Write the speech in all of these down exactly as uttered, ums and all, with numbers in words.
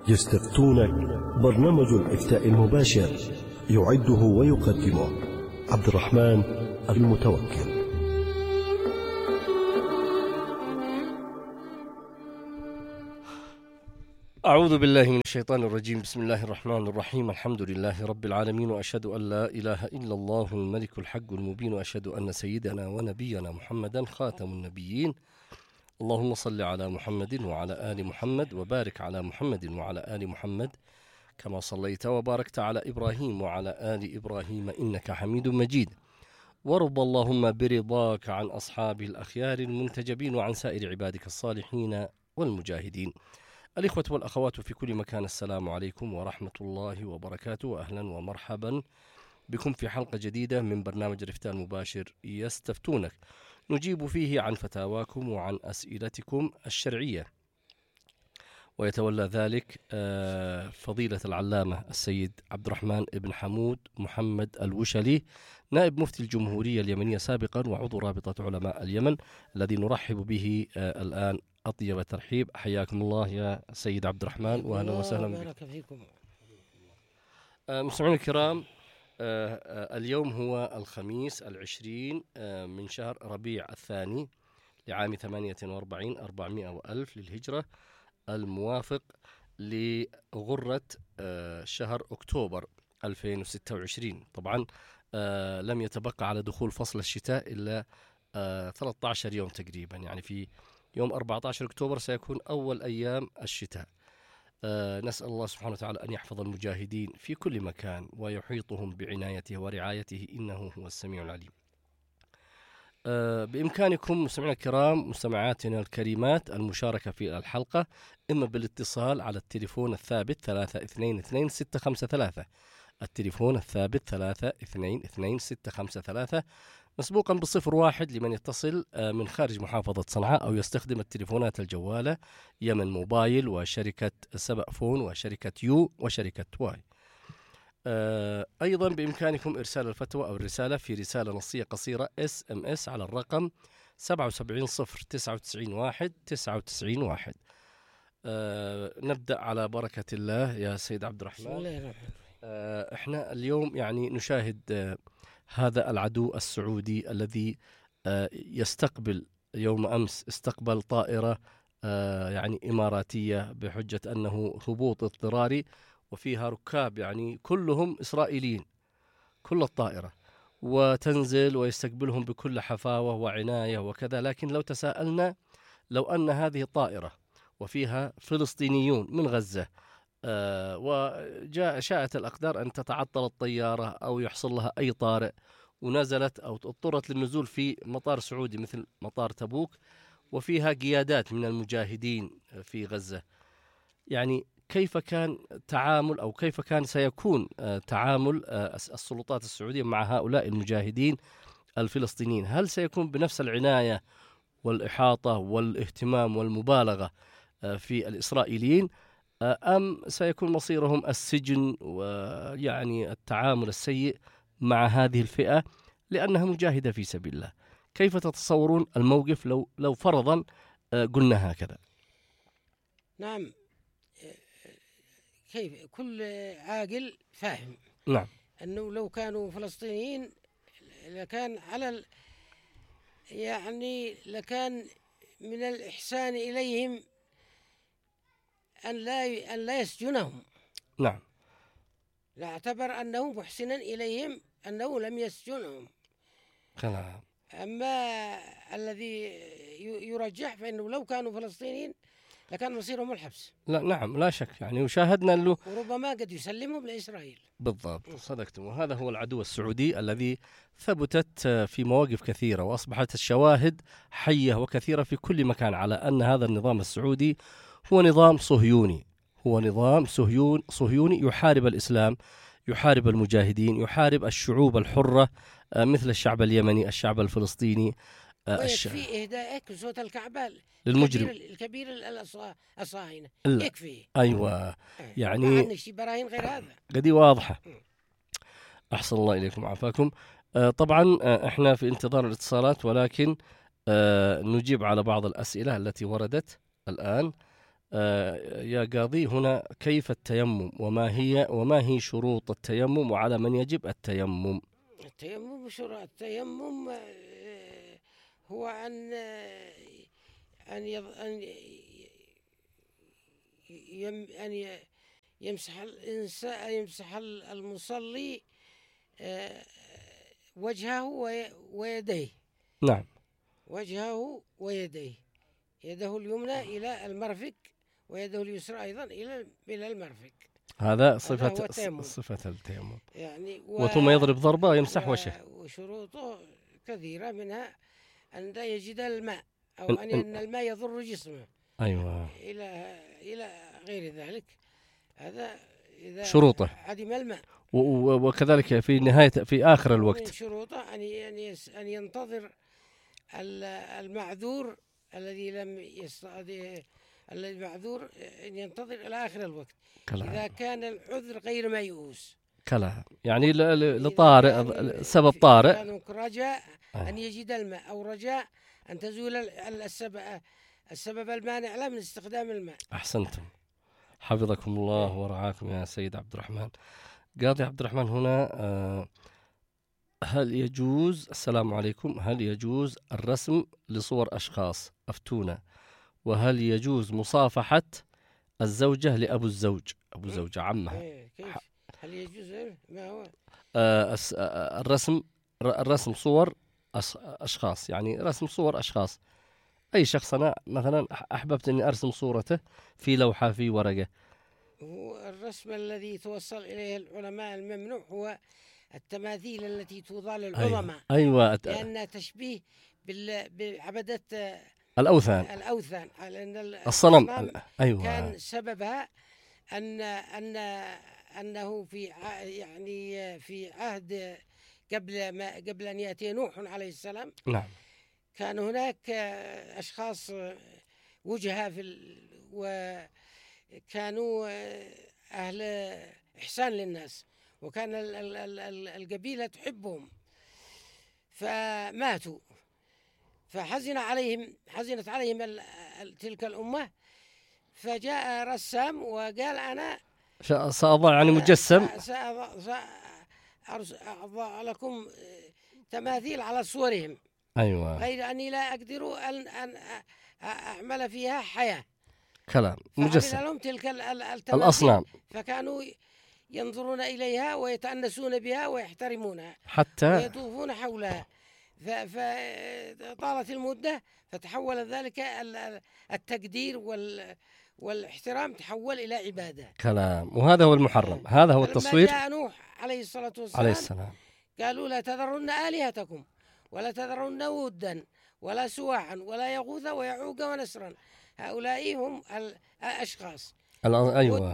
يستفتونك برنامج الإفتاء المباشر، يعده ويقدمه عبد الرحمن المتوكل. أعوذ بالله من الشيطان الرجيم. بسم الله الرحمن الرحيم. الحمد لله رب العالمين، وأشهد أن لا إله إلا الله الملك الحق المبين، وأشهد أن سيدنا ونبينا محمدا خاتم النبيين. اللهم صل على محمد وعلى آل محمد، وبارك على محمد وعلى آل محمد كما صليت وباركت على إبراهيم وعلى آل إبراهيم إنك حميد مجيد. وارض اللهم برضاك عن أصحاب الأخيار المنتجبين، وعن سائر عبادك الصالحين والمجاهدين. الإخوة والأخوات في كل مكان، السلام عليكم ورحمة الله وبركاته، وأهلا ومرحبا بكم في حلقة جديدة من برنامج الإفتاء المباشر يستفتونك، نجيب فيه عن فتاواكم وعن أسئلتكم الشرعية. ويتولى ذلك فضيلة العلامة السيد عبد الرحمن بن حمود محمد الوشلي، نائب مفتي الجمهورية اليمنية سابقا وعضو رابطة علماء اليمن، الذي نرحب به الآن أطيب ترحيب. حياكم الله يا سيد عبد الرحمن، وأهلا وسهلا بكم. مستمعينا الكرام، اليوم هو الخميس العشرين من شهر ربيع الثاني لعام ثمانية وأربعين أربعمائة وألف للهجرة، الموافق لغرة شهر أكتوبر ألفين وستة وعشرين. طبعا لم يتبقى على دخول فصل الشتاء إلا ثلاثة عشر يوم تقريبا، يعني في يوم أربعة عشر أكتوبر سيكون أول أيام الشتاء. نسأل الله سبحانه وتعالى أن يحفظ المجاهدين في كل مكان ويحيطهم بعنايته ورعايته، إنه هو السميع العليم. بإمكانكم مستمعينا الكرام مستمعاتنا الكريمات المشاركة في الحلقة، إما بالاتصال على التليفون الثابت ثلاثة اثنين اثنين ستة خمسة ثلاثة، التليفون الثابت ثلاثة اثنين اثنين ستة خمسة ثلاثة، مسبوقا بصفر واحد لمن يتصل من خارج محافظة صنعاء أو يستخدم التليفونات الجوالة يمن موبايل وشركة سبأ فون وشركة يو وشركة واي. أيضا بإمكانكم إرسال الفتوى أو الرسالة في رسالة نصية قصيرة اس ام اس على الرقم سبعة سبعة صفر تسعة تسعين واحد تسعة تسعين واحد. أه نبدأ على بركة الله يا سيد عبد الرحمن. أه احنا اليوم يعني نشاهد أه هذا العدو السعودي الذي أه يستقبل يوم أمس استقبل طائرة أه يعني إماراتية بحجة أنه هبوط اضطراري، وفيها ركاب يعني كلهم إسرائيليين، كل الطائرة، وتنزل ويستقبلهم بكل حفاوة وعناية وكذا. لكن لو تساءلنا، لو أن هذه الطائرة وفيها فلسطينيون من غزة آه وجاء شاءت الأقدار أن تتعطل الطيارة أو يحصل لها أي طارئ ونزلت أو اضطرت للنزول في مطار سعودي مثل مطار تبوك، وفيها قيادات من المجاهدين في غزة، يعني كيف كان تعامل أو كيف كان سيكون تعامل السلطات السعودية مع هؤلاء المجاهدين الفلسطينيين؟ هل سيكون بنفس العناية والإحاطة والاهتمام والمبالغة في الإسرائيليين، أم سيكون مصيرهم السجن ويعني التعامل السيء مع هذه الفئة لأنها مجاهدة في سبيل الله؟ كيف تتصورون الموقف لو لو فرضا قلنا هكذا؟ نعم، كيف كل عاقل فاهم نعم أنه لو كانوا فلسطينيين لكان على ال... يعني لكان من الإحسان إليهم أن لا أن لا يسجنهم. نعم، لا اعتبر أنه محسنا إليهم أنه لم يسجنهم. كلام. أما الذي يرجح فإنه لو كانوا فلسطينيين لكان مصيرهم الحبس. لا نعم لا شك، يعني وشاهدنا له وربما قد يسلمهم لإسرائيل. بالضبط، صدقتم. وهذا هو العدو السعودي الذي ثبتت في مواقف كثيرة وأصبحت الشواهد حية وكثيرة في كل مكان على أن هذا النظام السعودي هو نظام صهيوني، هو نظام صهيون صهيوني يحارب الإسلام، يحارب المجاهدين، يحارب الشعوب الحرة مثل الشعب اليمني، الشعب الفلسطيني. ويكفي إهداء صوت الكعبة للمجرم الكبير الصهاينة، يكفي. أيوة، يعني ما عندك شي براهين غير هذا، قدي واضحة. أحسن الله إليكم وعافاكم. آه طبعا آه إحنا في انتظار الاتصالات، ولكن آه نجيب على بعض الأسئلة التي وردت الآن. آه يا قاضي، هنا كيف التيمم، وما هي وما هي شروط التيمم، وعلى من يجب التيمم؟ التيمم شروط التيمم آه، هو أن آه، أن يض- أن يم أن ي- يمسح الإنسان يمسح المصلي آه، وجهه وي- ويديه. نعم. وجهه ويديه، يده اليمنى إلى المرفق ويده اليسرى أيضا إلى إلى المرفق. هذا هو صفة التيمم. صفة التيمم. يعني و... وثم يضرب ضربة يمسح و- وجهه. وشروطه كثيرة، منها أن لا يجد الماء، أو إن- أن إن- أن الماء يضر جسمه أيوة. إلى إلى غير ذلك. هذا إذا شروطه. عدم الماء. و- و- وكذلك في نهاية في آخر من الوقت. شروطه أن ي- أن يس- أن ينتظر ال- المعذور الذي لم يستطيع، الذي معذور أن ينتظر إلى آخر الوقت. إذا كلام كان العذر غير ميؤوس، كلام يعني ل- ل- إذا لطارئ، كان سبب في- طارئ. كان رجاء آه. أن يجد الماء، أو رجاء أن تزول ال- السبب السبب المانع له من استخدام الماء. أحسنتم، حفظكم الله ورعاكم يا سيد عبد الرحمن. قاضي عبد الرحمن، هنا آه، هل يجوز، السلام عليكم، هل يجوز الرسم لصور أشخاص؟ أفتونا. وهل يجوز مصافحة الزوجة لأبو الزوج، أبو الزوجة عمها؟ إيه، كيف؟ هل يجوز؟ ما هو آه، الس- آه، الرسم الرسم صور أش- أشخاص، يعني رسم صور أشخاص. أي شخص أنا مثلا أحببت أني أرسم صورته في لوحة في ورقة. هو الرسم الذي توصل إليه العلماء الممنوع هو التماثيل التي توضع للعظماء، أيوة. لأنها تشبيه بال- بعبدة الأوثان، الأوثان، على أن ال- الصنم. الأصنام أيوة. كان سببها أن أن أنه في ع- يعني في عهد قبل ما قبل أن يأتي نوح عليه السلام، نعم. كان هناك أشخاص وجهة في ال... وكانوا أهل إحسان للناس، وكان ال- ال- ال- ال- القبيلة تحبهم، فماتوا، فحزن عليهم حزنت عليهم ال- ال- تلك الأمة، فجاء رسام وقال أنا ش- سأضع يعني مجسم. سأضع لكم تماثيل على صورهم، أيوة. غير أني لا أقدر أن أن أعمل فيها حياة. كلام فعمل مجسم لهم تلك ال- ال- التماثيل، الأصنام، فكانوا ينظرون إليها ويتأنسون بها ويحترمونها حتى ويطوفون حولها. ف- فطالت المدة، فتحول ذلك ال- ال- التقدير وال والاحترام تحول إلى عبادة. كلام. وهذا هو المحرم، هذا هو فلما التصوير جاء نوح عليه الصلاة والسلام عليه السلام. قالوا لا تذرن آلهتكم ولا تذرن ودا ولا سواعا ولا يغوث ويعوق ونسرا. هؤلاء هم الأشخاص، الآن- أيوة.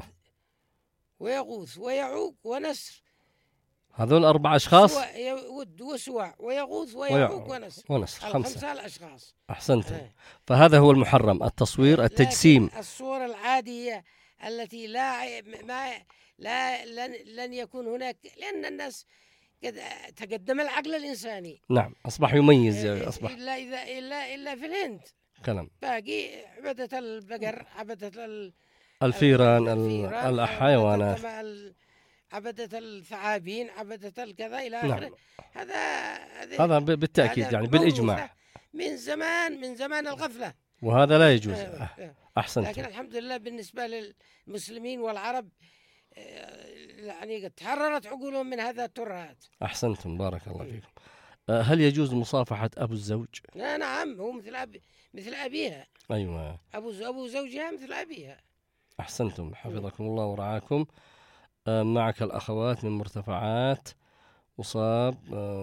ويغوث ويعوق ونسر، هذول أربع أشخاص. سوا- ي- ود وسواع ويغوث ويعوق ويعوق ونسر، ونسر، خمسة. الخمسة الأشخاص. أحسنتم. آه. فهذا هو المحرم، التصوير، التجسيم. لكن الصور العادية التي لا ع- ما لا لن, لن يكون هناك، لأن الناس قد تقدم العقل الإنساني. نعم، أصبح يميز، آه، أصبح إلا إذا إلا إلا في الهند كلام. باقي عبدة البقر، عبدة ال- الفيران، الفيران، الحيوانات. عبدة ال- عبدة الثعابين، عبدة الكذا إلى نعم. آخره. هذا هذا هذا ب- بالتأكيد هذا يعني بالإجماع، موروثة من زمان من زمان الغفلة. وهذا لا يجوز. آه، آه. أحسنتم. لكن الحمد لله بالنسبة للمسلمين والعرب آه، يعني قد تحررت عقولهم من هذا الترهات. أحسنتم، بارك الله فيكم. آه، هل يجوز مصافحة أبو الزوج؟ لا نعم، هو مثل أب مثل أبيها، أيوة. أبو ز- أبو زوجها مثل أبيها. أحسنتم، حفظكم الله ورعاكم. آه، معك الأخوات من مرتفعات وصاب.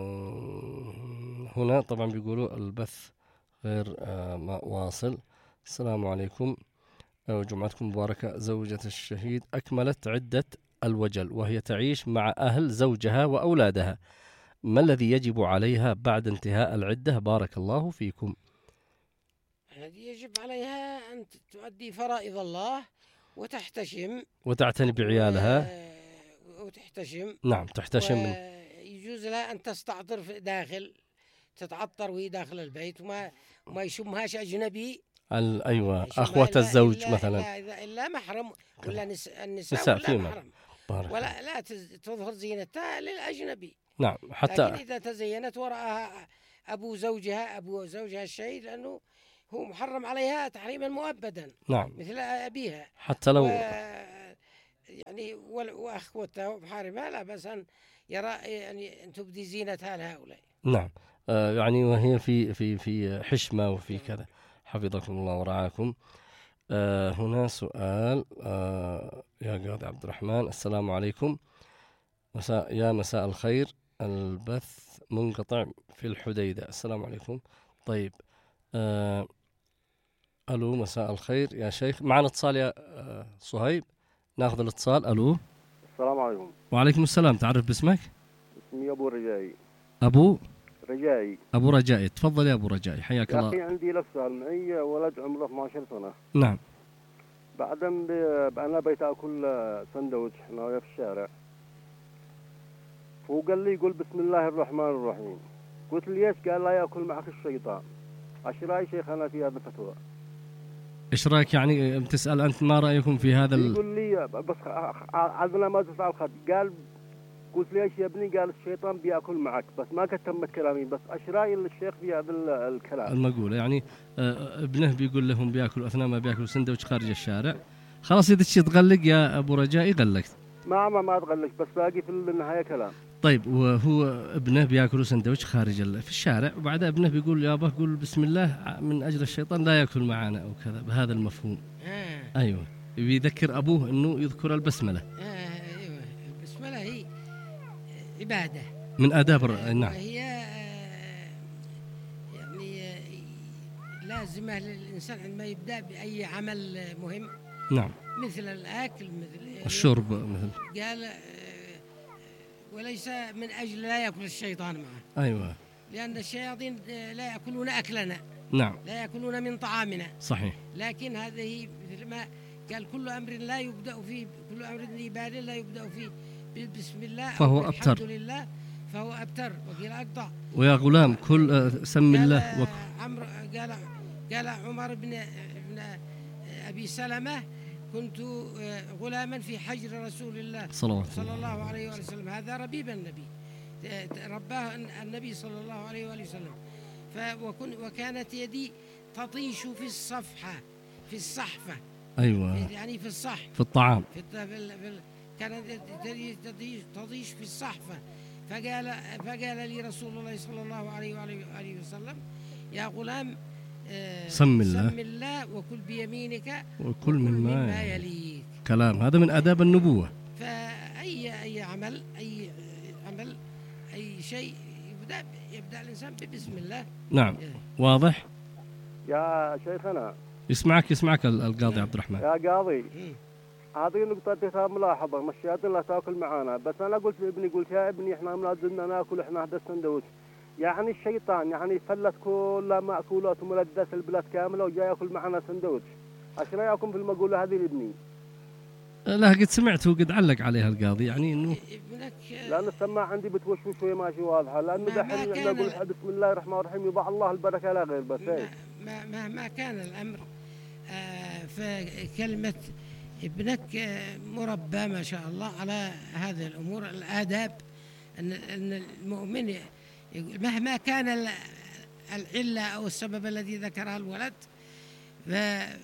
آه، هنا طبعا بيقولوا البث غير آه، ما- واصل. السلام عليكم وجمعتكم مباركة. زوجة الشهيد أكملت عدة الوجل وهي تعيش مع أهل زوجها وأولادها، ما الذي يجب عليها بعد انتهاء العدة؟ بارك الله فيكم. هذه يجب عليها أن تؤدي فرائض الله وتحتشم وتعتني بعيالها. و- وتحتشم. نعم، تحتشم من ويجوز لها أن تستعطر في داخل، تتعطر وهي داخل البيت، وما ما يشمهاش أجنبي. ال- أيوة يشوفها أخوة إلا- الزوج إلا مثلا. إلا, إلا, إلا محرم، ولا نس النساء نساء ولا فيما. محرم، بارك الله. ولا لا تز- تظهر زينتها للأجنبي. نعم لكن حتى إذا تزينت ورأها أبو زوجها أبو زوجها الشهيد، لأنه هو محرم عليها تحريما مؤبدا نعم مثل أبيها، حتى و لو يعني وال- وأخوتها ومحارمها لا بأس أن يرى يعني أن تبدي زينتها لهؤلاء. نعم آه يعني وهي في في في حشمة وفي كذا. حفظكم الله ورعاكم. آه هنا سؤال آه يا قاضي عبد الرحمن، السلام عليكم. مساء يا مساء الخير، البث منقطع في الحديدة. السلام عليكم. طيب آه ألو مساء الخير يا شيخ، معنا اتصال يا آه صهيب، ناخذ الاتصال. ألو السلام عليكم. وعليكم السلام، تعرف باسمك؟ اسمي أبو رجائي. أبو رجائي. أبو رجائي، تفضل يا أبو رجائي، حياك يا الله. أخي عندي لك سؤال. معي ولد عمره اثنا عشر سنة. نعم. بعدين ب- أنا بيت أكل سندوتش هنا ويا في الشارع، فهو قال لي يقول بسم الله الرحمن الرحيم. قلت لي ليش؟ قال لا يأكل معك الشيطان. ايش رأي شيخنا في هذا الفتوى؟ ايش رايك يعني بتسال انت ما رايكم في هذا ال... يقول لي بس عندنا ما تسأل الخط. قال قلت ليش يا ابني؟ قال الشيطان بياكل معك، بس ما كتمت كلامي. بس ايش راي الشيخ في هذا ال- الكلام؟ المقوله يعني آه، ابنه بيقول لهم بياكلوا اثناء ما بياكلوا سندوتش خارج الشارع، خلاص اذا تشي تغلق يا ابو رجائي غلقت. ما ما ما تغلق، بس باقي في النهايه كلام. طيب وهو ابنه بياكلوا سندوتش خارج ال... في الشارع، وبعدها ابنه بيقول يابا قول بسم الله من اجل الشيطان لا ياكل معنا او كذا بهذا المفهوم. آه. ايوه بيذكر ابوه انه يذكر البسمله. آه أيوة. البسملة هي عبادة من آداب الر- نعم. وهي آه، يعني آه، لازمة للإنسان عندما يبدأ بأي عمل آه، مهم، نعم. مثل الأكل مثل يعني الشرب مثل. قال آه، وليس من أجل لا يأكل الشيطان معه، ايوه لأن الشياطين آه، لا يأكلون أكلنا، نعم لا يأكلون من طعامنا، صحيح. لكن هذه مثل ما قال كل أمر لا يبدأ فيه، كل أمر ذي بال لا يبدأ فيه بسم الله أو فهو بالحمد أبتر. لله فهو أبتر، وقيل أقطع. ويا غلام كل آه، سم قال الله وك... عمرو قال قال عمر بن بن أبي سلمة كنت غلاما في حجر رسول الله صلوات صلى الله. الله عليه وآله وسلم، هذا ربيب النبي رباه النبي صلى الله عليه وآله وسلم. فوكن وكانت يدي تطيش في الصفحة في الصحفة، ايوه يعني في الصح في الطعام. في, الت- في, ال- في ال- كانت تدي- تدي- تضيش في الصحفة. فقال فقال لي رسول الله صلى الله عليه وآله وآله وسلم يا غلام آه، سم الله. سم الله وكل بيمينك وكل مما مما يليك. كلام هذا من آداب النبوة. فأي أي عمل أي عمل أي شيء يبدأ يبدأ الإنسان بسم الله. نعم واضح. يا شيخنا يسمعك يسمعك ال- القاضي عبد الرحمن. يا قاضي، مم. هذه نقطة فيها ملاحظة. ما الشياطين لا تاكل معانا، بس أنا قلت لابني قلت يا ابني إحنا ملازمنا ناكل إحنا هذا السندوتش. يعني الشيطان يعني فلت كل مأكولات وملذات البلاد كاملة وجاي ياكل معنا سندوتش. ايش رايكم في المقولة هذه لابني؟ لا قد سمعت وقد علق عليها القاضي يعني انه ابنك لأن السماعة عندي بتوشوش شوي ماشي واضحة، لأنه ما- ما دحين كان- نقول بسم الله الرحمن الرحيم يضع الله البركة لا غير. بس هيك. ما ما ما كان الأمر آه، فكلمة ابنك آه، مربى ما شاء الله على هذه الأمور الآداب، أن أن المؤمن ي- يقول مهما كان ال- العلة أو السبب الذي ذكرها الولد ف-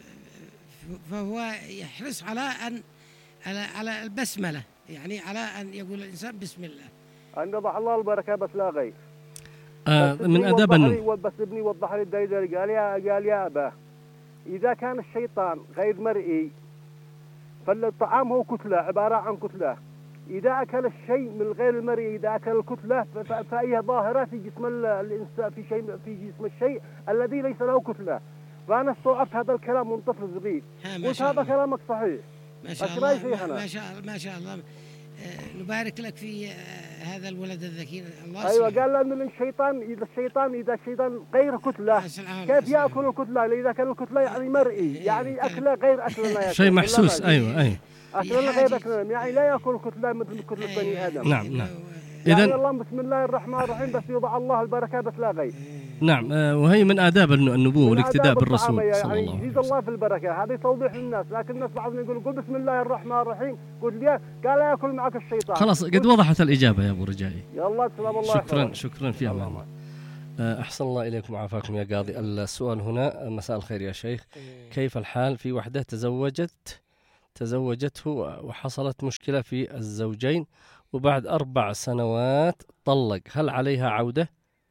فهو يحرص على أن على على البسملة، يعني على أن يقول الإنسان بسم الله. أن يضع الله البركة بس لا غير. آه بس من ابني آداب وضح النبوة. لي- بس ابني وضح لي الدليل. قال يا قال يا أبا إذا كان الشيطان غير مرئي فالطعام هو كتلة عبارة عن كتلة. إذا أكل الشيء من غير المرئي إذا أكل الكتلة ف- ف- فهي ظاهرة في جسم ال- الإنسان في شيء في جسم الشيء الذي ليس له كتلة. فأنا استوعبت هذا الكلام من طفل صغير. ها، ما قلت شاء هذا الله. كلامك صحيح. ما شاء أشراي الله شيخنا. ما شاء الله ما شاء الله آه، نبارك لك في آه، هذا الولد الذكي الله أيوة يصلحه. قال لأن الشيطان إذا الشيطان إذا الشيطان غير كتلة السلام كيف عليكم. يأكل الكتلة؟ إذا كان الكتلة يعني مرئي يعني أكله غير أكلنا يأكل. شيء محسوس. ولا ايوه ايوه أكلنا غير أكلنا يعني لا يأكل كتلة مثل كتلة بني آدم. نعم، نعم. يعني إذن الله بسم الله الرحمن الرحيم بس يوضع الله البركة بس لا غير. نعم، آه، وهي من آداب الن- النبوة من والاقتداء آداب بالرسول الطعام صلى يعني الله عليه يزيد وسلم. الله في البركة. هذه توضيح للناس، لكن الناس بعضهم يقول قل بسم الله الرحمن الرحيم، قلت لي قال لا يأكل معك الشيطان. خلاص قد وضحت الإجابة يا أبو رجائي. يلا سلام الله شكرا يحفظك. شكرا في أمان الله. آه، أحسن الله إليكم وعافاكم يا قاضي. السؤال هنا، مساء الخير يا شيخ، كيف الحال في وحدة تزوجت تزوجته وحصلت مشكلة في الزوجين وبعد أربع سنوات طلق، هل عليها عودة؟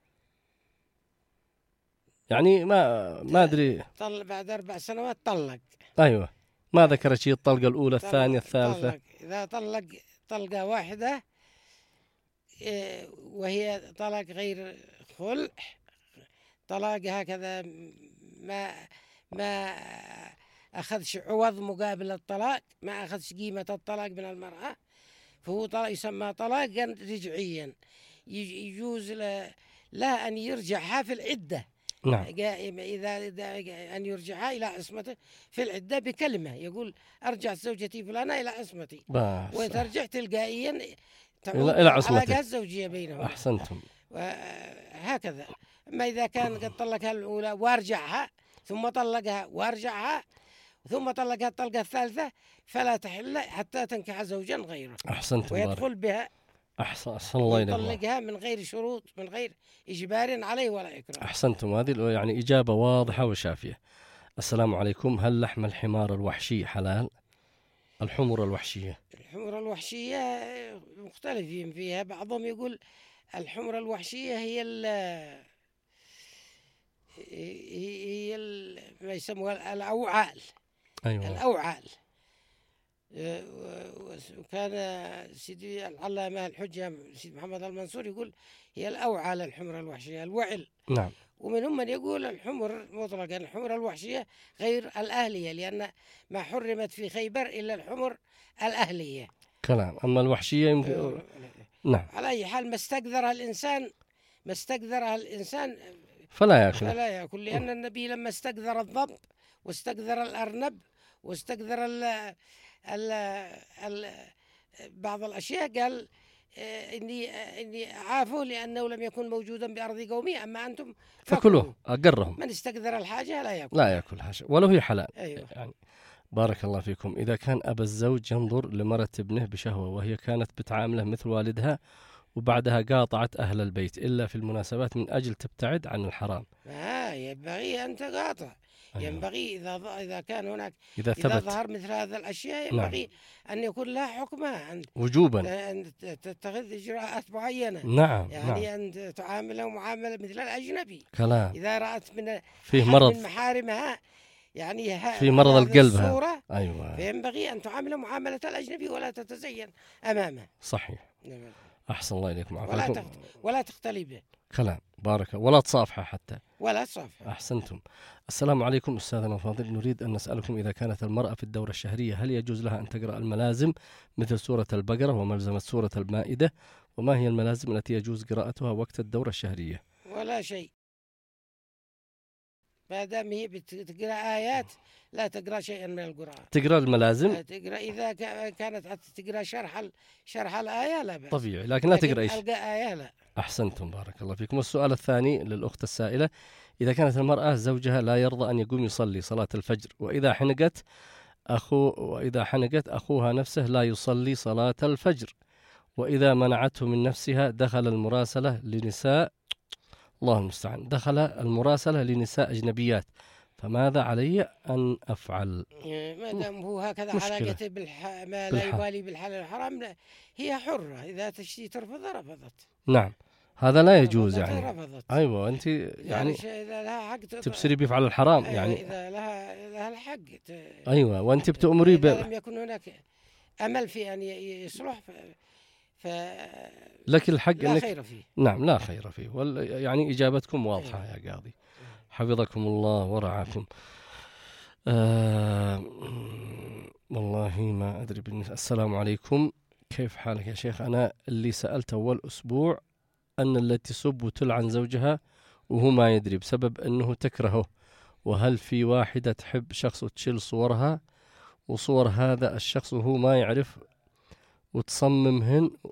يعني ما ما أدري. طلق بعد أربع سنوات طلق. أيوة، ما ذكر شيء، الطلقة الأولى طلق- الثانية الثالثة. طلق. إذا طلق طلقة واحدة إيه، وهي طلاق غير خلع، طلاق هكذا ما ما أخذش عوض مقابل الطلاق، ما أخذش قيمة الطلاق من المرأة، فهو طلاق يسمى طلاقا رجعيا. يج- يجوز له له أن يرجعها في العدة. نعم. قائمة إذا إذا أن يرجعها إلى عصمته في العدة بكلمة، يقول أرجع زوجتي فلانة إلى عصمتي، بس وترجع تلقائيا تعود إلى- إلى عصمته. العلاقة الزوجية بينهم. أحسنتم. هكذا. أما إذا كان قد طلقها الأولى وارجعها ثم طلقها وارجعها ثم طلقها الطلقة الثالثة فلا تحل حتى تنكح زوجا غيره أحسنتم بارك. ويدخل بها، أحسن أحسن الله إليكم. يطلقها من غير شروط، من غير إجبار عليه ولا إكراه. أحسنتم، هذه يعني إجابة واضحة وشافية. السلام عليكم، هل لحم الحمار الوحشي حلال؟ الحمر الوحشية. الحمر الوحشية مختلفين فيها، بعضهم يقول الحمر الوحشية هي ال هي ال ما يسموها الأوعال. أيوة. الأوعال. وكان سيدي العلامة الحجة سيد محمد المنصور يقول هي الأوعال الحمر الوحشية، الوعل. نعم. ومنهم من يقول الحمر مطلقا الحمر الوحشية غير الأهلية، لأن ما حرمت في خيبر إلا الحمر الأهلية. كلام. أما الوحشية يمكن. نعم. على أي حال ما استقدرها الإنسان ما استقدرها الإنسان فلا يأكل. فلا يأكل، لأن النبي لما استقدر الضب واستقدر الأرنب واستقدر ال ال ال بعض الأشياء قال آه، إني آه، إني أعافه لأنه لم يكن موجودا بأرض قومي، أما أنتم فكلوه. أقرهم. من استقدر الحاجة لا يأكل. لا يأكل حاجة ولو هي حلال. أيوه. يعني بارك الله فيكم. إذا كان أبا الزوج ينظر لمرة ابنه بشهوة وهي كانت بتعامله مثل والدها وبعدها قاطعت أهل البيت إلا في المناسبات من أجل تبتعد عن الحرام. آه ينبغي أن تقاطع. أيوة. ينبغي إذا ظ- إذا كان هناك إذا إذا ثبت ظهر مثل هذه الأشياء ينبغي أن يكون لها حكمها، أن وجوبا. أن تتخذ إجراءات معينة. نعم. يعني نعم. أن تعامله معاملة مثل الأجنبي. كلام. إذا رأت من فيه أحد مرض. من محارمها يعني ها- في مرض هذه القلب هذا. الصورة، أيوة. فينبغي أن تعامله معاملة الأجنبي ولا تتزين أمامه. صحيح. أحسن الله إليكم ولا وعافاكم. تخت... ولا تختلي به كلام. بارك. ولا تصافحه حتى. ولا تصافح. أحسنتم. السلام عليكم أستاذنا الفاضل، نريد أن نسألكم إذا كانت المرأة في الدورة الشهرية هل يجوز لها أن تقرأ الملازم مثل سورة البقرة وملزمة سورة المائدة، وما هي الملازم التي يجوز قراءتها وقت الدورة الشهرية؟ ولا شيء، ما دام هي بتقرأ آيات لا تقرأ شيئا من القرآن. تقرأ الملازم لا تقرأ إذا كا- كانت حتى تقرأ شرح ال... شرح الآية لا بأس. طبيعي، لكن لا تقرأ إيش. ألقى آية لا. أحسنتم بارك الله فيكم. والسؤال الثاني للأخت السائلة، إذا كانت المرأة زوجها لا يرضى أن يقوم يصلي صلاة الفجر، وإذا حنقت أخو وإذا حنقت أخوها نفسه لا يصلي صلاة الفجر، وإذا منعته من نفسها دخل المراسلة لنساء الله المستعان دخل المراسلة لنساء أجنبيات، فماذا علي أن أفعل؟ ما دام هو هكذا مشكلة. علاقته بالح... ما لا بالح- يبالي بالحلال والحرام، لا هي حرة، إذا تشتي ترفض رفضت. نعم، هذا لا يجوز رفضت يعني. رفضت. أيوة، أنت يعني يعني شيء إذا لها حق تط- تبصري بيفعل الحرام أيوة، يعني. إذا لها لها الحق ت... أيوة، وأنت بتأمري ب... إذا لم يكن هناك أمل في أن ي- يصلح ف... ف... لك الحق لا أنك خير فيه. نعم لا خير فيه. وال... يعني إجابتكم واضحة يا قاضي، حفظكم الله ورعاكم. آه... والله ما أدري بالنسبة. السلام عليكم، كيف حالك يا شيخ؟ أنا اللي سألت أول أسبوع أن التي تسب وتلعن زوجها وهو ما يدري بسبب أنه تكرهه، وهل في واحدة تحب شخص وتشيل صورها وصور هذا الشخص وهو ما يعرف وتصممهن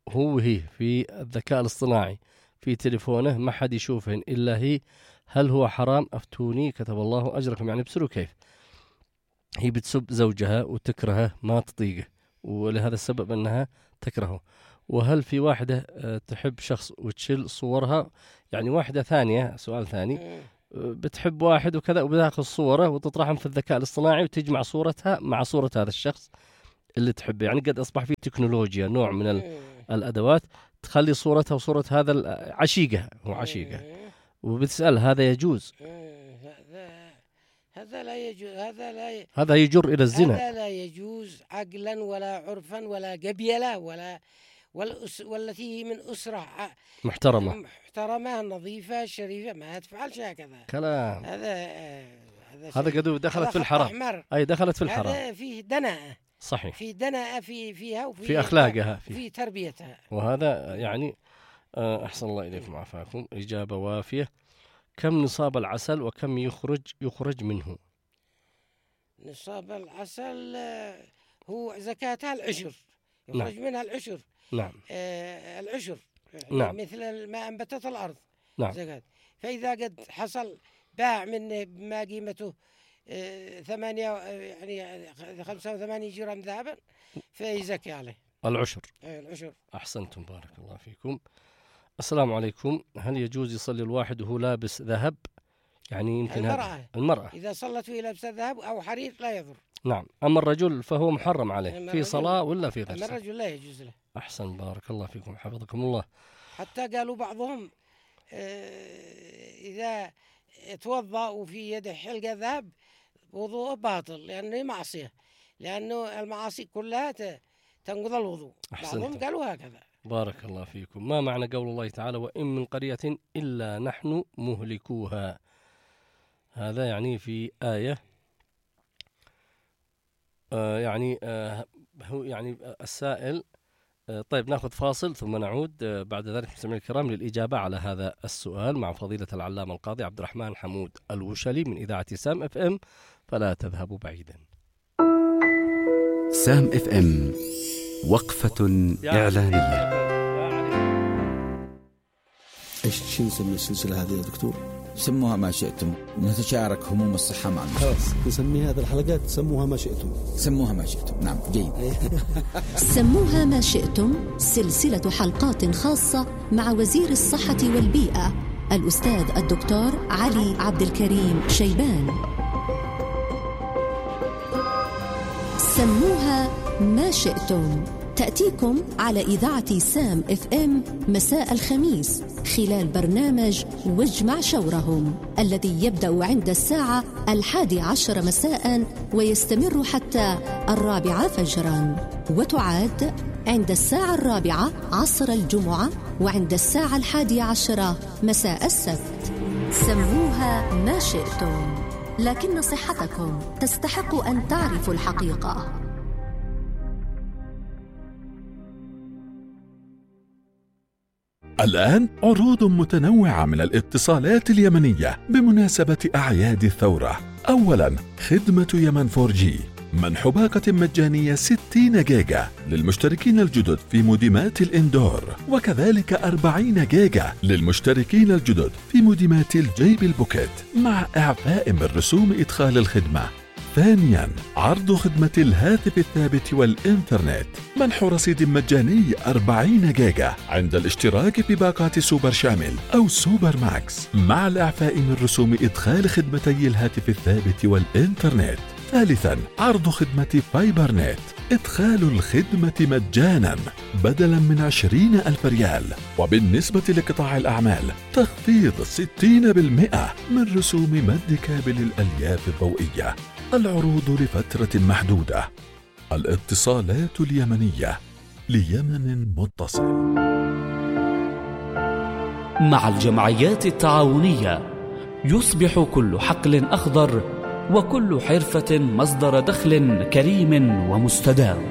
هو هي في الذكاء الاصطناعي في تليفونه ما حد يشوفهن إلا هي، هل هو حرام؟ أفتوني كتب الله أجركم. يعني بسروا كيف هي بتسب زوجها وتكرهه ما تطيقه، ولهذا السبب أنها تكرهه. وهل في واحدة تحب شخص وتشيل صورها، يعني واحدة ثانية، سؤال ثاني، بتحب واحد وكذا وبتاخذ صوره وتطرحهم في الذكاء الاصطناعي وتجمع صورتها مع صورة هذا الشخص اللي تحبه. يعني قد أصبح في تكنولوجيا نوع من الأدوات تخلي صورتها وصورة هذا عشيقة هو عشيقة، وبتسأل هذا يجوز؟ هذا لا يجوز، هذا لا ي... هذا يجر إلى الزنا، هذا لا يجوز عقلا ولا عرفا ولا قبيلة ولا والأس... والتي من أسرة محترمة محترمة نظيفة شريفة ما تفعلش هكذا كلام. هذا هذا هذا قد دخلت في الحرام، أي دخلت في الحرام. هذا فيه دناءة، صحيح، في دناءة في فيها وفي في أخلاقها في, في تربيتها. وهذا يعني أحسن الله إليكم وعافاكم. إجابة وافية. كم نصاب العسل وكم يخرج يخرج منه؟ نصاب العسل هو زكاتها العشر، يخرج نعم. منها العشر. نعم. آه العشر يعني نعم. مثل ما أنبتت الأرض. نعم. زكاة. فإذا قد حصل باع من ما قيمته آه ثمانية يعني خمسة وثمانين جرام ذهبا فيزكي عليه العشر. آه العشر. أحسنتم بارك الله فيكم. السلام عليكم. هل يجوز يصلي الواحد وهو لابس ذهب؟ يعني يمكن المرأة. المرأة إذا صلت وهي لابسة ذهب أو حرير لا يضر. نعم. أما الرجل فهو محرم عليه في صلاة ولا في غير صلاة؟ الرجل لا يجوز له. أحسن بارك الله فيكم حفظكم الله. حتى قالوا بعضهم إذا توضأ وفي يده حلقة ذهب وضوءه باطل لأنه معصية، لأنه المعاصي كلها تنقض الوضوء. بعضهم قالوا هكذا. بارك الله فيكم. ما معنى قول الله تعالى وإن من قرية إلا نحن مهلكوها؟ هذا يعني في آية آه يعني آه هو يعني السائل آه طيب ناخذ فاصل ثم نعود آه بعد ذلك مستمعينا الكرام للإجابة على هذا السؤال مع فضيلة العلامة القاضي عبد الرحمن حمود الوشلي من إذاعة سام اف ام، فلا تذهبوا بعيدا. سام اف ام وقفة إعلانية. ايش شو نسمي السلسلة هذه يا دكتور؟ سموها ما شئتم، نتشارك هموم الصحة مع المسلمين. خلاص نسمي هذه الحلقات سموها ما شئتم. سموها ما شئتم. نعم جيد. سموها ما شئتم سلسلة حلقات خاصة مع وزير الصحة والبيئة الأستاذ الدكتور علي عبد الكريم شيبان. سموها ما شئتم تأتيكم على إذاعة سام اف ام مساء الخميس خلال برنامج واجمع شورهم الذي يبدأ عند الساعة الحادي عشر مساء ويستمر حتى الرابعة فجرا، وتعاد عند الساعة الرابعة عصر الجمعة وعند الساعة الحادية عشرة مساء السبت. سموها ما شئتم، لكن صحتكم تستحق أن تعرفوا الحقيقة. الآن عروض متنوعة من الاتصالات اليمنية بمناسبة أعياد الثورة. أولاً خدمة يمن فور جي، منح باقة مجانية ستين جيجا للمشتركين الجدد في موديمات الإندور، وكذلك أربعين جيجا للمشتركين الجدد في موديمات الجيب البوكيت مع إعفاء من رسوم إدخال الخدمة. ثانياً عرض خدمة الهاتف الثابت والإنترنت، منح رصيد مجاني أربعين جيجا عند الاشتراك في باقات سوبر شامل أو سوبر ماكس مع الإعفاء من رسوم إدخال خدمتي الهاتف الثابت والإنترنت. ثالثاً عرض خدمة فايبر نت، إدخال الخدمة مجاناً بدلاً من عشرين ألف ريال، وبالنسبة لقطاع الأعمال تخفيض ستين بالمئة من رسوم مد كابل الألياف الضوئية. العروض لفترة محدودة. الاتصالات اليمنية ليمن متصل. مع الجمعيات التعاونية يصبح كل حقل أخضر وكل حرفة مصدر دخل كريم ومستدام.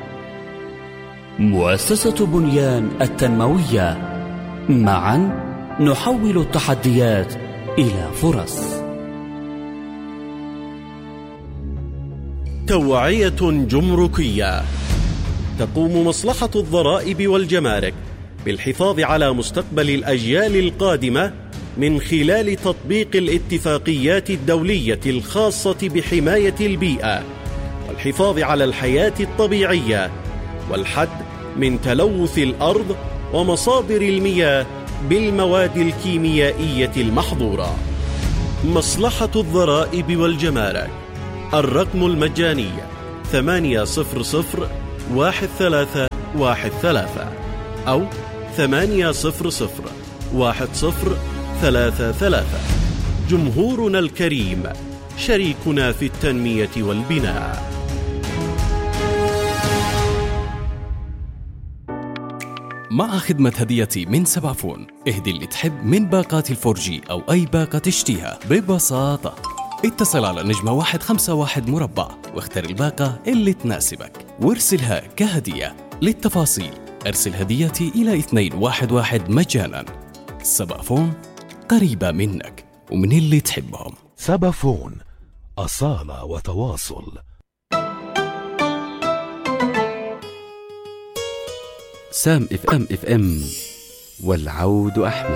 مؤسسة بنيان التنموية، معا نحول التحديات إلى فرص. توعية جمركية. تقوم مصلحة الضرائب والجمارك بالحفاظ على مستقبل الأجيال القادمة من خلال تطبيق الاتفاقيات الدولية الخاصة بحماية البيئة والحفاظ على الحياة الطبيعية والحد من تلوث الأرض ومصادر المياه بالمواد الكيميائية المحظورة. مصلحة الضرائب والجمارك. الرقم المجاني ثمانية صفر صفر واحد ثلاثة واحد ثلاثة أو ثمانية صفر صفر واحد صفر ثلاثة ثلاثة. جمهورنا الكريم شريكنا في التنمية والبناء. مع خدمة هديتي من سبعفون، اهدي اللي تحب من باقات الفور جي أو أي باقة تشتيها ببساطة. اتصل على نجمة واحد خمسة واحد مربع واختر الباقة اللي تناسبك وارسلها كهدية. للتفاصيل ارسل هديتي إلى اثنين واحد واحد مجانا. سبعفون قريبة منك ومن اللي تحبهم. سبعفون، أصالة وتواصل. سام اف ام اف ام والعود أحمد.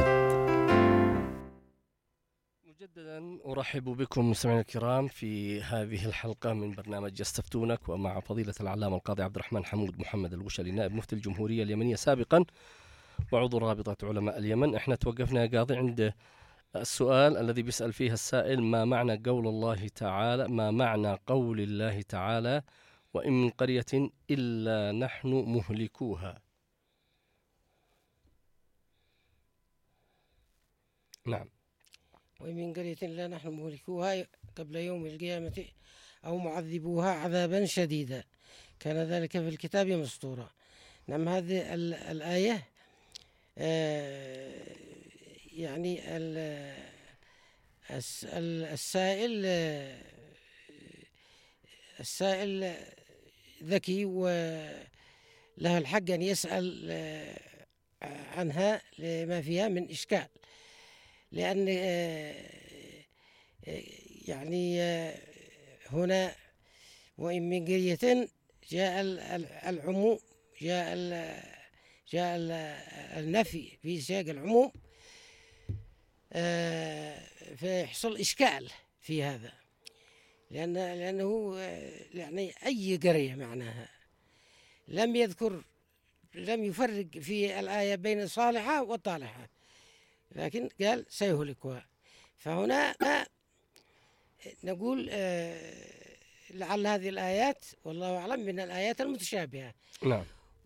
مجددا أرحب بكم مستمعينا الكرام في هذه الحلقة من برنامج يستفتونك، ومع فضيلة العلامة القاضي عبد الرحمن حمود محمد الوشلي، نائب مفتي الجمهورية اليمنية سابقا وعضو رابطة علماء اليمن. احنا توقفنا يا قاضي عند السؤال الذي بيسأل فيه السائل: ما معنى قول الله تعالى ما معنى قول الله تعالى وإن من قرية إلا نحن مهلكوها؟ نعم. وإن من قرية إلا نحن مهلكوها قبل يوم القيامة أو معذبوها عذابا شديدا كان ذلك في الكتاب مسطورا. نعم، هذه الآية آه يعني السائل السائل ذكي وله الحق أن يسأل عنها لما فيها من إشكال، لأن يعني هنا وإن من قرية جاء العموم جاء جاء النفي في سياق العموم، فيحصل إشكال في هذا، لأن لأنه يعني أي قرية معناها لم يذكر لم يفرق في الآية بين صالحة وطالحة، لكن قال سيهلكها. فهنا نقول لعل هذه الآيات والله أعلم من الآيات المتشابهة. نعم.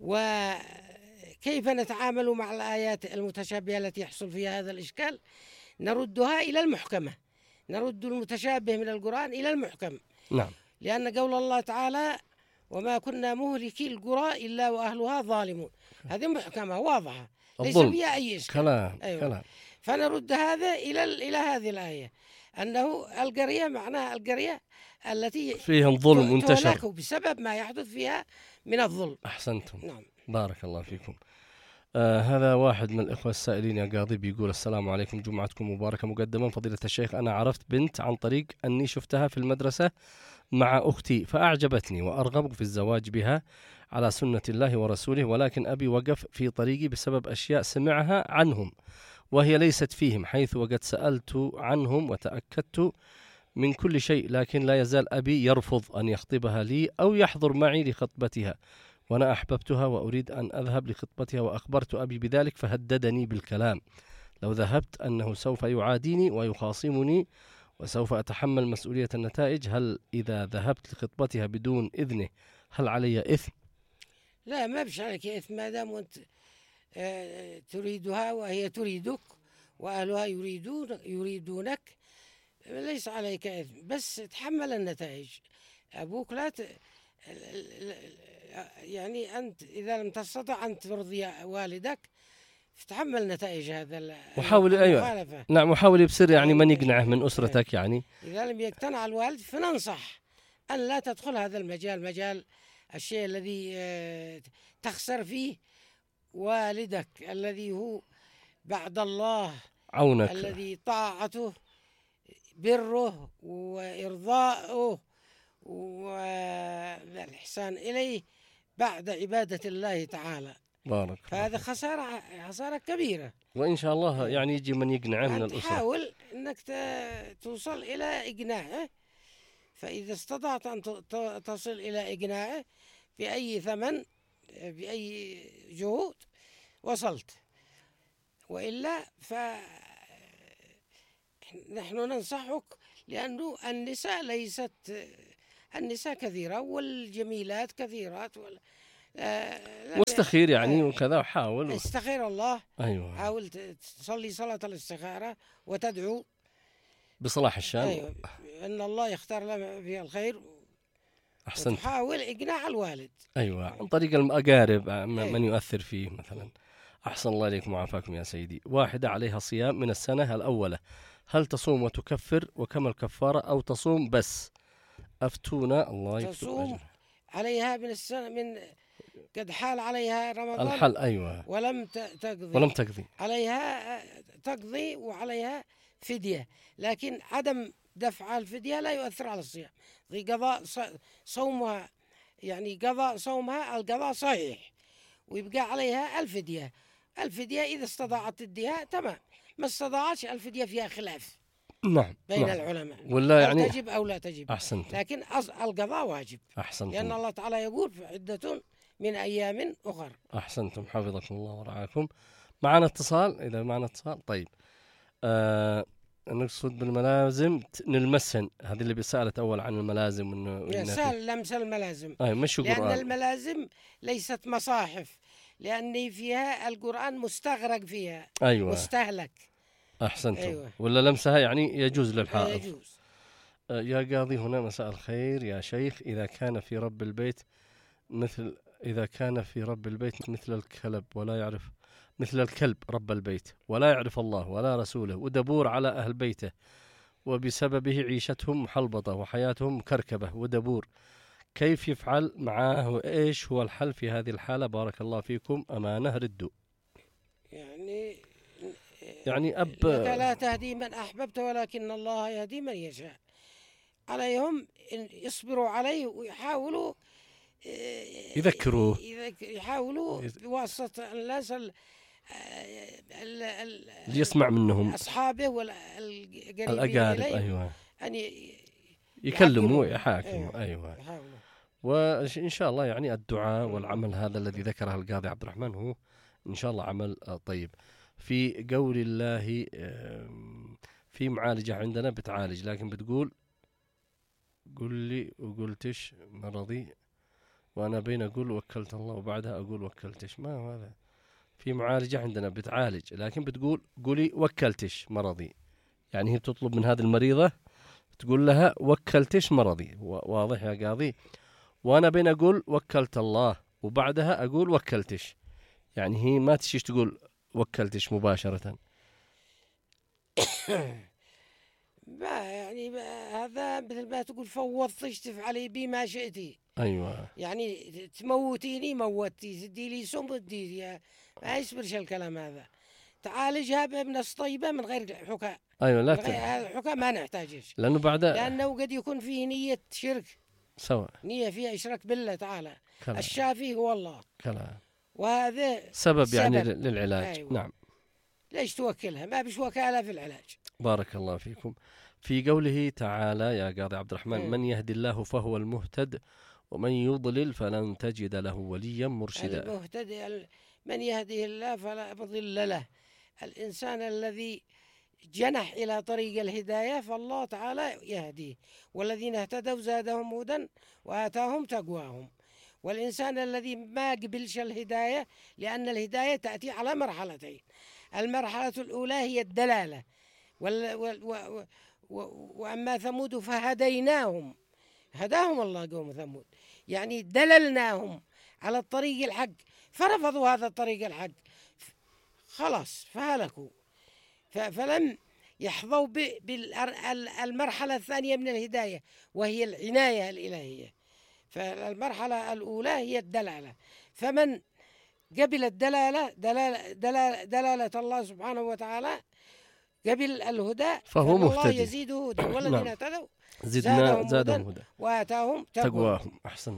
وكيف نتعامل مع الآيات المتشابهة التي يحصل فيها هذا الإشكال؟ نردها إلى المحكمة، نرد المتشابه من القرآن إلى المحكم. نعم. لأن قول الله تعالى وما كنا مهلكي القرى إلا وأهلها ظالمون، هذه محكمة واضحة ليس فيها أي إشكال. كلام. أيوة. كلام. فنرد هذا إلى إلى هذه الآية، أنه القرية معناها القرية التي فيهم ظلم منتشر بسبب ما يحدث فيها من الظلم. أحسنتم. نعم. بارك الله فيكم. آه هذا واحد من الإخوة السائلين يا قاضي بيقول: السلام عليكم، جمعتكم مباركة مقدما. فضيلة الشيخ، أنا عرفت بنت عن طريق أني شفتها في المدرسة مع أختي فأعجبتني وأرغب في الزواج بها على سنة الله ورسوله، ولكن أبي وقف في طريقي بسبب أشياء سمعها عنهم وهي ليست فيهم، حيث وقد سألت عنهم وتأكدت من كل شيء، لكن لا يزال أبي يرفض أن يخطبها لي أو يحضر معي لخطبتها، وأنا أحببتها وأريد أن أذهب لخطبتها، وأخبرت أبي بذلك فهددني بالكلام لو ذهبت أنه سوف يعاديني ويخاصمني وسوف أتحمل مسؤولية النتائج. هل إذا ذهبت لخطبتها بدون إذنه هل علي إثم؟ لا، ما بش عليك إثم ما دام أنت آه تريدها وهي تريدك وأهلها يريدون يريدونك، ليس عليك إثم، بس تحمل النتائج. أبوك لا ت... يعني أنت إذا لم تستطع أن ترضي والدك فتحمل نتائج هذا وحاول. أيوة. نعم، وحاول بسر يعني من يقنعه من أسرتك. يعني إذا لم يقتنع الوالد فننصح أن لا تدخل هذا المجال، مجال الشيء الذي تخسر فيه والدك الذي هو بعد الله عونك، الذي طاعته بره وإرضاؤه والإحسان إليه بعد عبادة الله تعالى. بارك. فهذا خسارة خسارة كبيرة. وإن شاء الله يعني يجي من يقنعه من الأسرة. تحاول أنك توصل إلى إقناعه، فإذا استطعت أن تصل إلى إقناعه بأي ثمن بأي جهود وصلت، وإلا فنحن ننصحك، لأنه النساء ليست النساء كثيرة والجميلات كثيرات وال... آه واستخير يعني وكذا، وحاول استخير الله. أيوة. حاول تصلي صلاة الاستخارة وتدعو بصلاح الشام. أيوة. أن الله يختار لنا فيها الخير. أحسنت. حاول إقناع الوالد. أيوة، عن طريق الأقارب. أيوة. من يؤثر فيه مثلا. أحسن الله إليكم وعافاكم يا سيدي. واحدة عليها صيام من السنة الأولى، هل تصوم وتكفر وكم الكفارة أو تصوم بس؟ أفتونا الله يكتب تصوم أجر. عليها من السنة من قد حال عليها رمضان الحل. أيوة. ولم تقضي ولم تقضي عليها تقضي وعليها فدية، لكن عدم دفع الفدية لا يؤثر على الصيام. قضاء صومها يعني قضاء صومها القضاء صحيح، ويبقى عليها الفدية. الفدية إذا استطاعت تديها تمام، ما استطاعتش الفدية فيها خلاف نعم بين نعم. العلماء، ولا يعني تجب أو لا تجب. أحسنت. لكن القضاء واجب. أحسنتم. لأن الله تعالى يقول في عدة من أيام أخر. أحسنتم، حفظكم الله ورعاكم. معنا اتصال، إذا معنا اتصال. طيب آه نقصد بالملازم نلمسهن، هذه اللي بسألت أول عن الملازم إنه سهل لمس الملازم. أي مش لأن قرآن. الملازم ليست مصاحف، لأن فيها القرآن مستغرق فيها. أيوة. مستهلك. أحسنتم. أيوة. ولا لمسها يعني يجوز للحائض. يجوز. آه يا قاضي هنا مساء الخير يا شيخ، إذا كان في رب البيت مثل إذا كان في رب البيت مثل الكلب ولا يعرف مثل الكلب رب البيت ولا يعرف الله ولا رسوله، ودبور على أهل بيته، وبسببه عيشتهم محلبطة وحياتهم كركبة ودبور، كيف يفعل معاه وإيش هو الحل في هذه الحالة؟ بارك الله فيكم، أمانة ردوا. يعني يعني أب إنك لا تهدي من أحببت ولكن الله يهدي من يشاء. عليهم إن يصبروا عليه ويحاولوا يذكروه، يحاولوا بواسطة الناس اللي يسمع منهم أصحابه والقريبين الأقارب. أيوة. يعني يكلموا ويحاكموا. أيوة. يحاولوا. وإن شاء الله يعني الدعاء والعمل هذا الذي ذكره القاضي عبد الرحمن هو إن شاء الله عمل طيب. في قول الله في معالجة عندنا بتعالج، لكن بتقول قل لي وقلتش مرضي وأنا بين أقول وكلت الله وبعدها أقول وكلتش. ما هذا؟ في معالجة عندنا بتعالج، لكن بتقول قولي وكلتش مرضي، يعني هي تطلب من هذه المريضة تقول لها وكلتش مرضي. واضح يا قاضي؟ وأنا بين أقول وكلت الله وبعدها أقول وكلتش، يعني هي ما تشيش تقول وكلتش مباشرة. ما يعني ما هذا مثل ما تقول فوضتش تفعلي بي ما شئتي. أيوة. يعني تموتيني موتي، تدي لي سم تدي، ما يصبرش الكلام هذا. تعالجها بنص طيبة من غير حكاء. أيوة. لا هذا الحكاء ما نحتاجش، لأنه بعد لأنه قد يكون فيه نية شرك، سواء نية فيها إشراك بالله تعالى. كلا. الشافي هو الله كلا. وهذا سبب, سبب يعني سبب. للعلاج. أيوة. نعم. ليش توكلها؟ ما بش وكالة في العلاج. بارك الله فيكم. في قوله تعالى يا قاضي عبد الرحمن م. من يهدي الله فهو المهتد ومن يضلل فلن تجد له وليا مرشدا. المهتد من يهديه الله فلا مضل له. الإنسان الذي جنح إلى طريق الهداية فالله تعالى يهديه، والذين اهتدوا زادهم هدى وآتاهم تقواهم. والإنسان الذي ما قبلش الهداية، لأن الهداية تأتي على مرحلتين. المرحلة الأولى هي الدلالة، وال وال و و وأما ثمود فهديناهم، هداهم الله قوم ثمود، يعني دللناهم على الطريق الحق فرفضوا هذا الطريق الحق، خلاص فهلكوا، فلم يحظوا بالمرحلة الثانية من الهداية وهي العناية الإلهية. فالمرحلة الأولى هي الدلالة، فمن قبل الدلالة دلالة, دلالة, دلالة الله سبحانه وتعالى قبل الهدى فهو مهتدي، الله يزيده هدى، والذين اهتدوا زدنا زادهم هدى وآتاهم تقواهم. أحسنتم.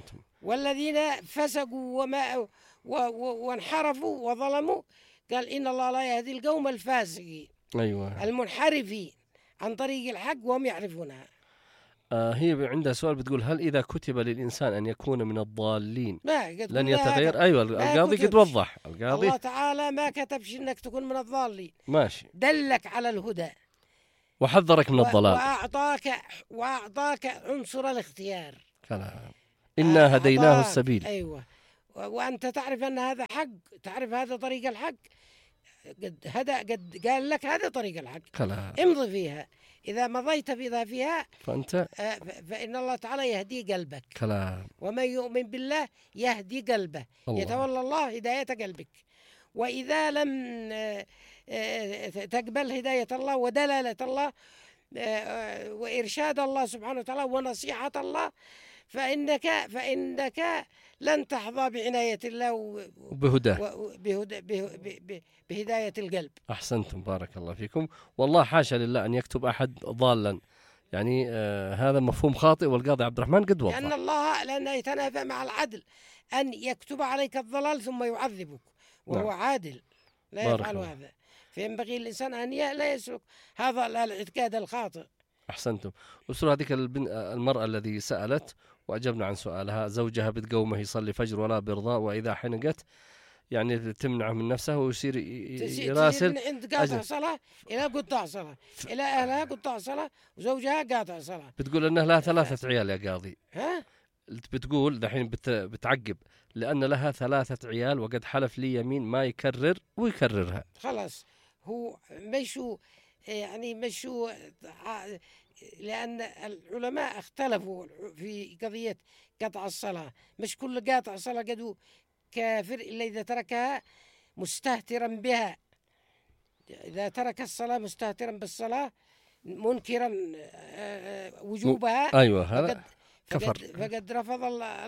والذين فسقوا وما و و وانحرفوا وظلموا قال إن الله لا يهدي القوم الفاسقين. أيوة. المنحرفين عن طريق الحق وهم يعرفونها. آه هي عندها سؤال بتقول هل إذا كتب للإنسان أن يكون من الضالين لن يتغير؟ أيوة القاضي قد وضح القاضي الله تعالى ما كتبش إنك تكون من الضالين، ماشي، دلك على الهدى وحذرك من الضلال وأعطاك وأعطاك عنصر الاختيار. كلام إنا هديناه السبيل. أيوة، وأنت تعرف أن هذا حق، تعرف هذا طريق الحق، قد هذا قد قال لك هذا طريق الحق، كلام امضي فيها. إذا مضيت في فيها فأنت فإن الله تعالى يهدي قلبك. كلام ومن يؤمن بالله يهدي قلبه، الله. يتولى الله هداية قلبك. وإذا لم تقبل هداية الله ودلالة الله وإرشاد الله سبحانه وتعالى ونصيحة الله فإنك فإنك لن تحظى بعناية الله وبهداه بهداية القلب. أحسنتم، بارك الله فيكم. والله حاشا لله أن يكتب أحد ضالا، يعني آه هذا مفهوم خاطئ، والقاضي عبد الرحمن قد وضح. لأن الله لأنه يتنافى مع العدل أن يكتب عليك الضلال ثم يعذبك، وهو نعم. عادل لا يفعل هذا، فينبغي الإنسان أن لا يسلك هذا الاعتقاد الخاطئ. أحسنتم. أسر هذيك المرأة الذي سألت وأجبنا عن سؤالها، زوجها بتقومه يصلي فجر ولا برضاء، وإذا حنقت يعني تمنعه من نفسه ويصير يراسل من عند قاطع صلاة إلى قطع صلاة، إلى أهلها قطع صلاة وزوجها قاطع صلاة. بتقول أنه لها ثلاثة عيال يا قاضي. ها؟ بتقول دحين بت بتعقب لأن لها ثلاثة عيال وقد حلف لي يمين ما يكرر ويكررها. خلاص هو مشوا يعني مشوا، لأن العلماء اختلفوا في قضية قطع الصلاة. مش كل قاطع صلاة قدو كافر إلا إذا تركها مستهترا بها. إذا ترك الصلاة مستهترا بالصلاة منكرا وجوبها أيوة هذا كفر، فقد رفض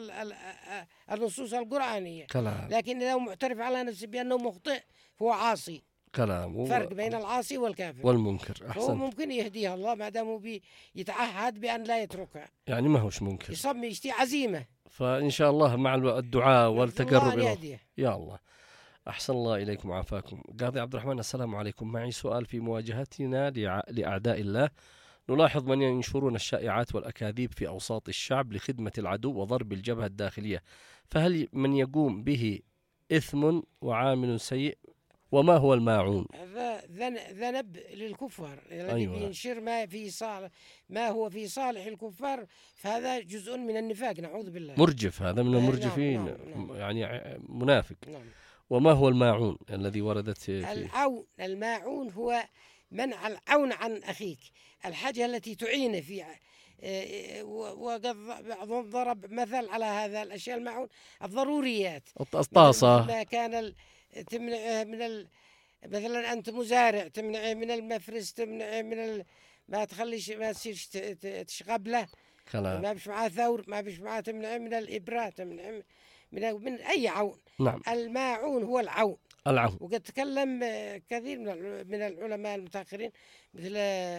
النصوص القرآنية. كلام. لكن إذا معترف على نفسه بأنه مخطئ فهو عاصي. كلام. فرق بين العاصي والكافر والمنكر. أحسن. هو ممكن يهديها الله ما دام يتعهد بأن لا يتركها، يعني ما هوش منكر، يصمي يشتي عزيمة. فإن شاء الله مع الدعاء والتقرب إلى يا الله. أحسن الله إليكم وعافاكم. قاضي عبد الرحمن السلام عليكم، معي سؤال في مواجهتنا لأعداء الله. نلاحظ من ينشرون الشائعات والأكاذيب في أوساط الشعب لخدمة العدو وضرب الجبهة الداخلية، فهل من يقوم به إثم وعامل سيء؟ وما هو الماعون؟ هذا ذنب للكفار الذي أيوة. ينشر ما في صالح ما هو في صالح الكفار، فهذا جزء من النفاق، نعوذ بالله. مرجف، هذا من المرجفين. نعم نعم نعم. يعني منافق. نعم. وما هو الماعون الذي وردت فيه؟ العون الماعون هو منع العون عن أخيك، الحاجة التي تعينه فيها. وقد بعضهم ضرب مثل على هذا الأشياء الماعون الضروريات، الطاسة ما كان تمنعه من ال... مثلا أنت مزارع تمنعه من المفرز، تمنعه من ال... ما تخليش ما تصيرش تشغب له، كلام. ما بيش معاه ثور، ما بيش معاه تمنعه من الإبرة، تمنعه من من أي عون. نعم. الماعون هو العون. العون. وقد تكلم كثير من من العلماء المتأخرين مثل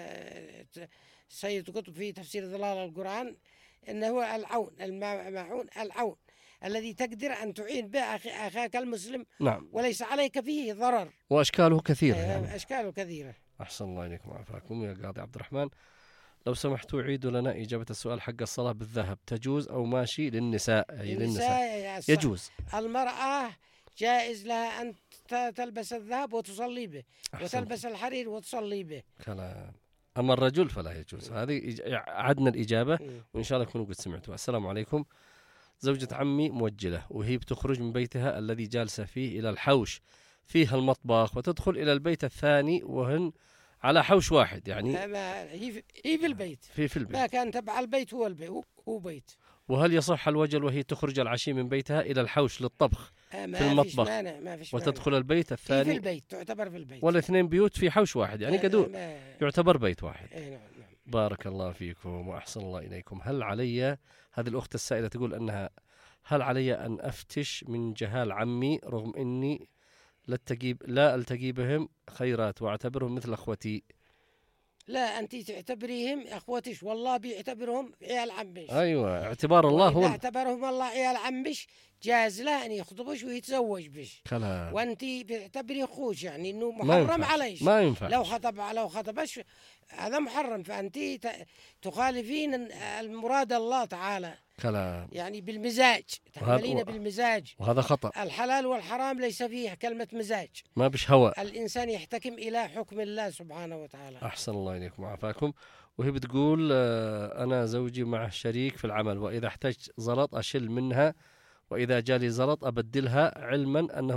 سيد قطب في تفسير ظلال القرآن إنه هو العون. الماعون العون الذي تقدر أن تعين به أخاك المسلم. نعم. وليس عليك فيه ضرر. وأشكاله كثيرة. يعني. أشكاله كثيرة. أحسن الله إليكم وعافاكم يا قاضي عبد الرحمن. لو سمحتوا عيدوا لنا إجابة السؤال حق الصلاة بالذهب، تجوز أو ماشي للنساء؟ أي للنساء يجوز. المرأة جائز لها أن تلبس الذهب وتصلي به. أحسن. وتلبس الحرير وتصلي به. كلام. أما الرجل فلا يجوز. هذه عدنا الإجابة وإن شاء الله تكونوا قد سمعتوها. السلام عليكم. زوجة عمي موجلة وهي بتخرج من بيتها الذي جالسة فيه إلى الحوش فيها المطبخ، وتدخل إلى البيت الثاني وهن على حوش واحد. يعني هي في, هي في البيت في في البيت ما كان تبع البيت هو البيت هو بيت. وهل يصح الوجل وهي تخرج العشي من بيتها إلى الحوش للطبخ في المطبخ مانع. ما فيش وتدخل مانع. البيت الثاني في البيت تعتبر في البيت، والاثنين بيوت في حوش واحد، يعني كدو يعتبر بيت واحد. نعم نعم. بارك الله فيكم وأحسن الله إليكم. هل علي، هذه الأخت السائلة تقول أنها هل علي أن أفتش من جهال عمي رغم أني لا التقي لا التقي بهم خيرات واعتبرهم مثل أخوتي؟ لا أنت تعتبريهم أخوتش، والله بيعتبرهم عيال عمش. أيوة، اعتبار الله هو. إذا اعتبرهم الله عيال عمش جاز له أن يخطبش ويتزوج بش. كلام. وأنت بتعتبري أخوش، يعني إنه ما محرم ينفع. عليش. ما ينفع. لو خطب لو خطبش هذا محرم، فأنت تخالفين المراد الله تعالى. كلام. يعني بالمزاج، تعملين بالمزاج، وهذا خطأ. الحلال والحرام ليس فيه كلمة مزاج، ما بش هوى. الإنسان يحتكم إلى حكم الله سبحانه وتعالى. أحسن الله إليكم وعافاكم. وهي بتقول أنا زوجي معه شريك في العمل، وإذا احتجت زلط أشل منها، وإذا جالي زلط أبدلها، علما أنه